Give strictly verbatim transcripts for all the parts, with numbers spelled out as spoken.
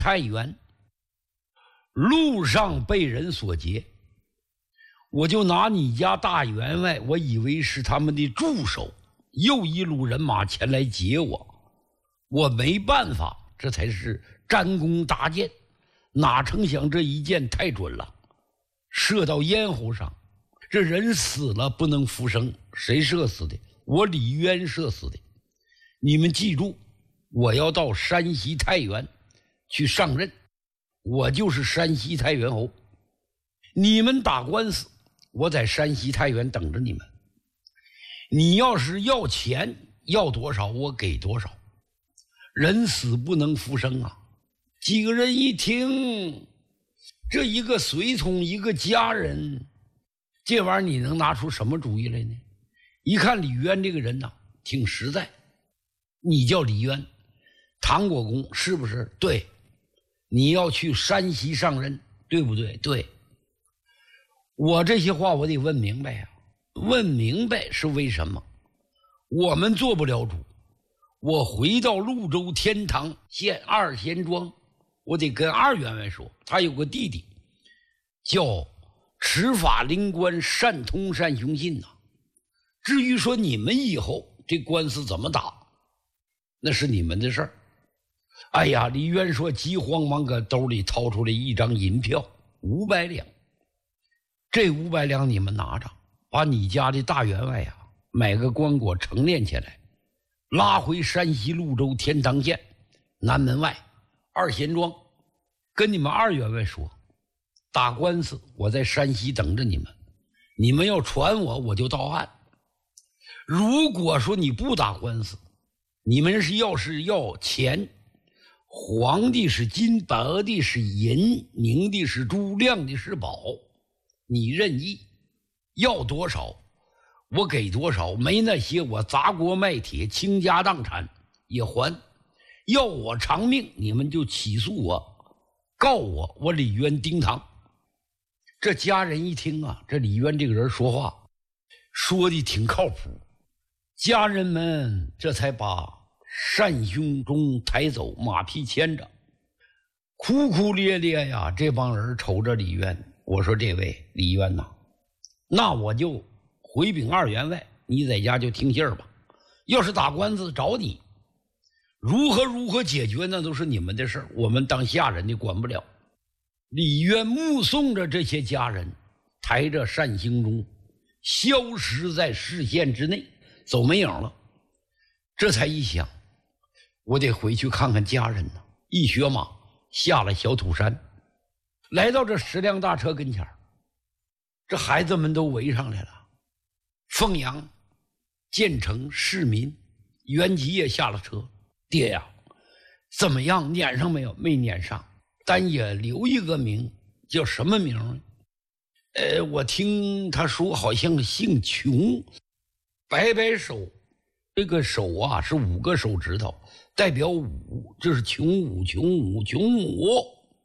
太原，路上被人所劫，我就拿你家大员外，我以为是他们的助手，又一路人马前来劫我，我没办法，这才是战功搭箭，哪成想这一箭太准了，射到咽喉上，这人死了不能复生，谁射死的？我李渊射死的。你们记住，我要到山西太原去上任，我就是山西太原侯。你们打官司，我在山西太原等着你们。你要是要钱，要多少我给多少。人死不能复生啊！几个人一听，这一个随从，一个家人，这玩意儿你能拿出什么主意来呢？一看李渊这个人呐，挺实在。你叫李渊，唐国公是不是？对。你要去山西上任，对不对？对。我这些话我得问明白呀、啊，问明白是为什么？我们做不了主，我回到潞州天堂县二贤庄，我得跟二员外说，他有个弟弟叫持法灵官单通单雄信呐、啊。至于说你们以后这官司怎么打，那是你们的事儿。哎呀，李渊说，急慌忙搁兜里掏出来一张银票，五百两。这五百两你们拿着，把你家的大员外呀、啊、买个棺椁成殓起来，拉回山西潞州天堂县南门外二贤庄，跟你们二员外说，打官司我在山西等着你们，你们要传我，我就到案。如果说你不打官司，你们是要是要钱，黄的是金，白的是银，明的是珠，亮的是宝，你任意要多少我给多少，没那些我砸锅卖铁倾家荡产也还。要我偿命，你们就起诉我，告我，我李渊丁堂。这家人一听啊，这李渊这个人说话说的挺靠谱，家人们这才把单兄忠抬走，马匹牵着，哭哭咧咧呀。这帮人瞅着李渊，我说这位李渊呐，那我就回禀二员外，你在家就听信儿吧。要是打官司找你，如何如何解决，那都是你们的事儿，我们当下人的管不了。李渊目送着这些家人抬着单兴忠消失在视线之内，走没影了。这才一想，我得回去看看家人呢。一学马下了小土山，来到这十辆大车跟前，这孩子们都围上来了。凤阳、建成市民袁吉也下了车。爹呀，怎么样，撵上没有？没撵上，但也留一个名，叫什么名呢？呃，我听他说好像姓琼，摆摆手，这个手啊是五个手指头，代表五，这是琼武，琼武，琼武。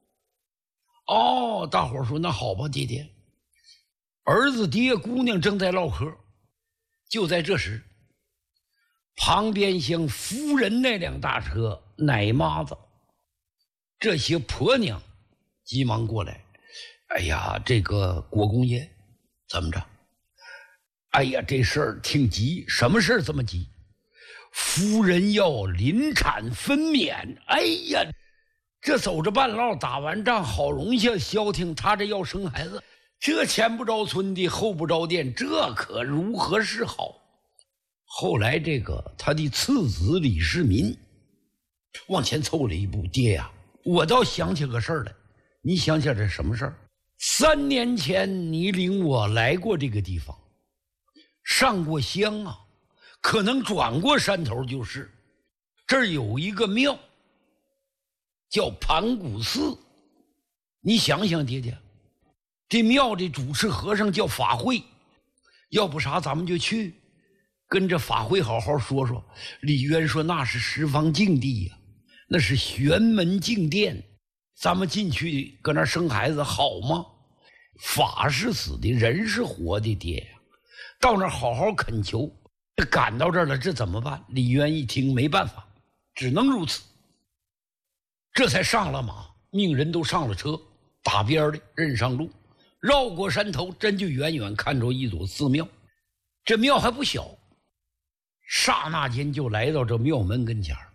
哦，大伙说那好吧，爹爹。儿子爹姑娘正在唠嗑，就在这时，旁边像夫人那辆大车，奶妈子这些婆娘急忙过来。哎呀，这个国公爷怎么着？哎呀，这事儿挺急。什么事儿这么急？夫人要临产分娩。哎呀，这走着半道打完仗，好容易消停，他这要生孩子，这前不着村的后不着店，这可如何是好？后来这个他的次子李世民往前凑了一步，爹呀，我倒想起个事儿来。你想起来这什么事儿？三年前你领我来过这个地方，上过香啊，可能转过山头就是。这儿有一个庙叫盘古寺，你想想爹爹，这庙的主持和尚叫法会，要不啥咱们就去跟着法会好好说说。李渊说那是十方净地呀、啊，那是玄门净殿，咱们进去搁那生孩子好吗？法是死的，人是活的，爹呀，到那好好恳求。赶到这儿了，这怎么办？李渊一听没办法，只能如此。 这才上了马，命人都上了车，打边的认上路，绕过山头，真就远远看着一座寺庙。这庙还不小，刹那间就来到这庙门跟前儿。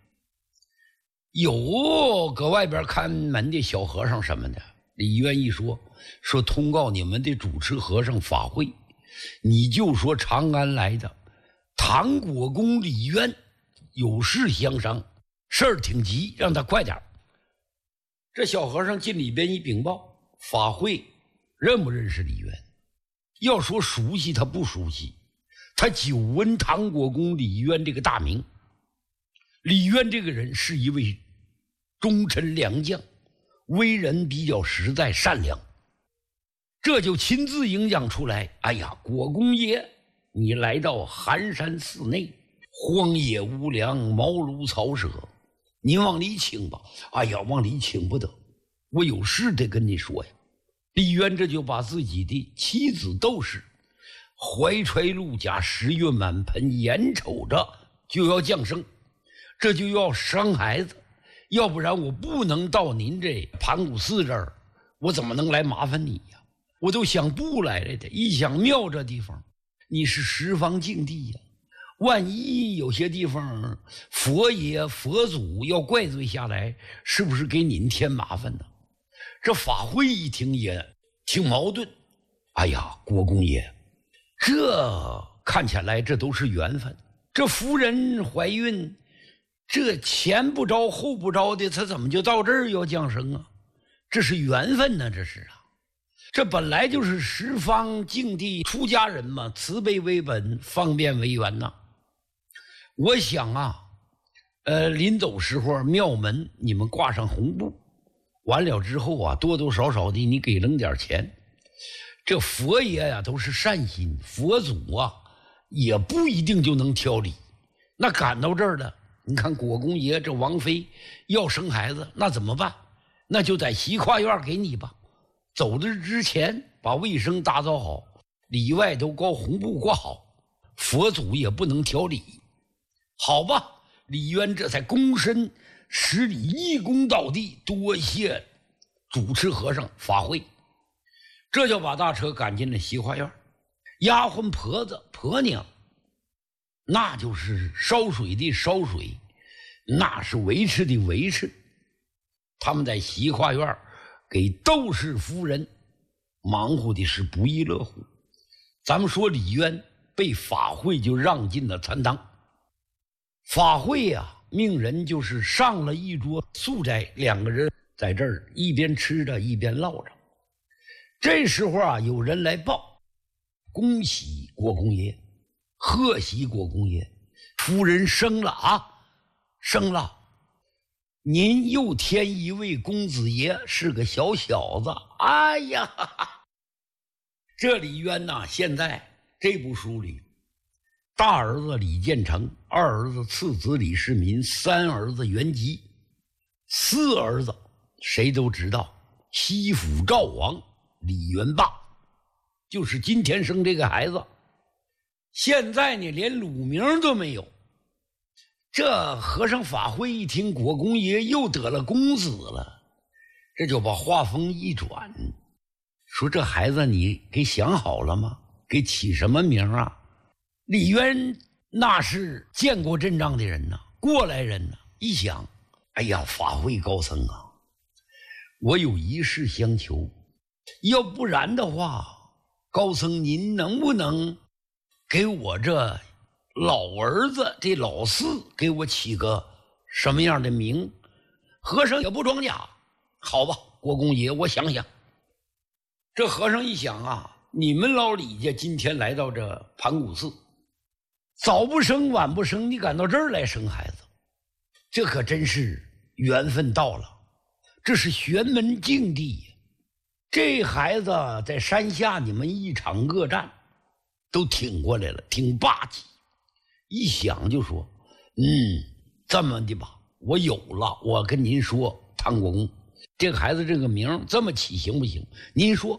有搁外边看门的小和尚什么的，李渊一说，说通告你们的主持和尚法会，你就说长安来的唐国公李渊有事相商，事儿挺急，让他快点。这小和尚进里边一禀报，法会认不认识李渊？要说熟悉，他不熟悉，他久闻唐国公李渊这个大名。李渊这个人是一位忠臣良将，为人比较实在善良，这就亲自迎讲出来。哎呀，国公爷，你来到寒山寺内，荒野无粮，茅庐草舍，您往里请吧。哎呀，往里请不得，我有事得跟你说呀。李渊这就把自己的妻子窦氏怀揣鹿甲，十月满盆，眼瞅着就要降生，这就要生孩子，要不然我不能到您这盘古寺这儿，我怎么能来麻烦你呀？我都想不来了的，一想庙这地方，你是十方净地呀，万一有些地方佛爷佛祖要怪罪下来，是不是给您添麻烦呢？这法会一听也挺矛盾。哎呀，国公爷，这看起来这都是缘分，这夫人怀孕，这前不着后不着的，他怎么就到这儿要降生啊？这是缘分呢，这是啊。这本来就是十方净地出家人嘛，慈悲为本，方便为缘呐。我想啊，呃，临走时候庙门你们挂上红布，完了之后啊，多多少少的你给扔点钱。这佛爷呀、啊、都是善心，佛祖啊也不一定就能挑理。那赶到这儿了，你看国公爷这王妃要生孩子，那怎么办？那就在西跨院给你吧。走的之前把卫生打扫好，里外都高红布挂好，佛祖也不能挑理。好吧，李渊这才躬身十里一躬倒地，多谢主持和尚法会。这就把大车赶进了西花院，丫鬟婆子婆娘那就是烧水的烧水，那是维持的维持。他们在西花院给窦氏夫人忙活的是不亦乐乎。咱们说李渊被法会就让进了参当，法会呀、啊，命人就是上了一桌素斋，两个人在这儿一边吃着一边唠着。这时候啊，有人来报，恭喜国公爷，贺喜国公爷，夫人生了啊，生了。您又添一位公子爷，是个小小子。哎呀，哈哈，这李渊呐、啊，现在这部书里，大儿子李建成，二儿子次子李世民，三儿子元吉，四儿子谁都知道，西府赵王李元霸，就是今天生这个孩子。现在呢，连乳名都没有。这和尚法会一听国公爷又得了公子了，这就把话锋一转，说这孩子你给想好了吗？给起什么名啊？李渊那是见过阵仗的人呐、啊，过来人呐、啊，一想，哎呀，法会高僧啊，我有一事相求，要不然的话，高僧您能不能给我这老儿子这老四给我起个什么样的名？和尚也不装假，好吧，国公爷，我想想。这和尚一想啊，你们老李家今天来到这盘古寺，早不生晚不生，你赶到这儿来生孩子，这可真是缘分到了。这是玄门净地，这孩子在山下你们一场恶战都挺过来了，挺霸气。一想就说，嗯，这么的吧，我有了，我跟您说，唐国公，这个孩子这个名这么起行不行？您说。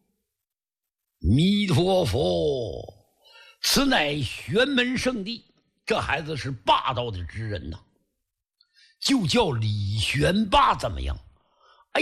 弥陀佛，此乃玄门圣地，这孩子是霸道的之人呐。 就叫李玄霸，怎么样？